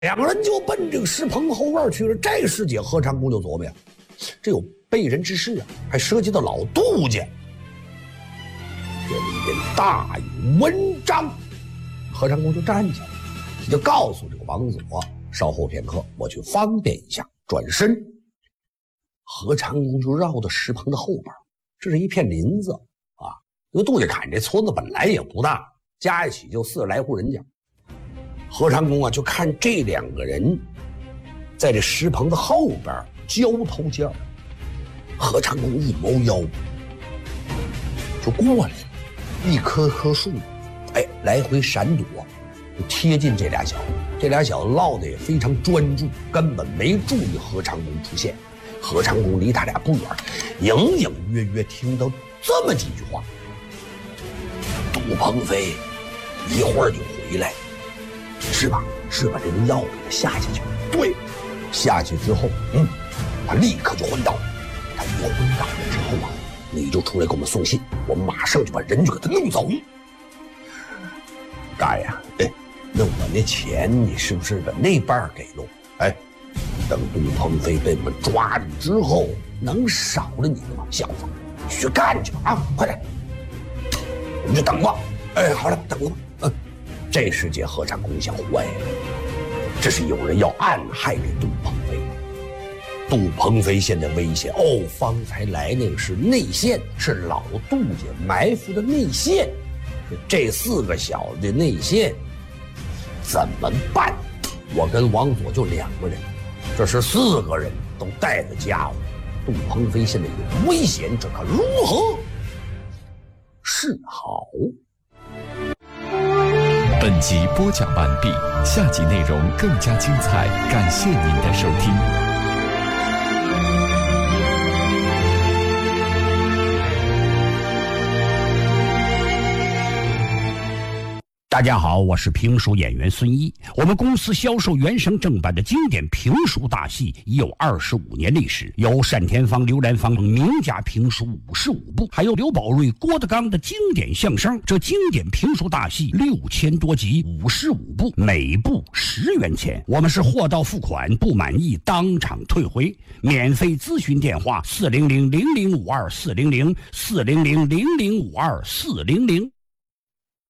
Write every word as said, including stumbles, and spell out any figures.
两个人就奔这个石棚后院去了。这时节何长工就琢磨呀，这有背人之事啊，还涉及到老杜家，这里边大有文章。何长工就站起来，就告诉这个王佐，稍后片刻，我去方便一下。转身，何长工就绕到石棚的后边，这是一片林子啊。因为杜家坎这村子本来也不大，加一起就四十来户人家。何长工啊，就看这两个人在这石棚的后边交头接耳。何长工一猫腰就过来了，一棵棵树，哎，来回闪躲，就贴近这俩小子。这俩小子唠的也非常专注，根本没注意何长工出现。何长工离他俩不远，隐隐约约听到这么几句话：杜鹏飞一会儿就回来，是吧？是把这个药给他下下去。对，下去之后，嗯，他立刻就昏倒。他一昏倒了之后啊，你就出来给我们送信，我们马上就把人就给他弄走。大爷，哎，那我那钱你是不是把那半给了？哎，等杜鹏飞被我们抓住之后，能少了你的吗？小子，去干去吧！啊，快点，我们就等吧。哎，好了，等吧。嗯。这时节何长工想坏了，这是有人要暗害这杜鹏飞。杜鹏飞现在危险哦，方才来那个是内线，是老杜家埋伏的内线，是这四个小子的内线，怎么办？我跟王佐就两个人，这是四个人都带着家伙，杜鹏飞现在有危险，这可如何是好？ 本集播讲完毕，下集内容更加精彩，感谢您的收听。 大家好，我是评书演员孙一。我们公司销售原声正版的经典评书大戏已有二十五年历史，有单田芳、刘兰芳名家评书五十五部，还有刘宝瑞、郭德纲的经典相声。这经典评书大戏六千多集，五十五部，每部十元钱。我们是货到付款，不满意当场退回。免费咨询电话：四零零零零五二四零零四零零零零五二四零零。